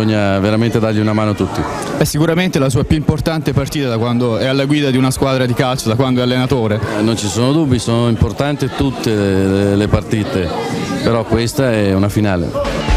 bisogna veramente dargli una mano tutti. È sicuramente la sua più importante partita da quando è alla guida di una squadra di calcio, da quando è allenatore. Non ci sono dubbi, sono importanti tutte le partite, però questa è una finale.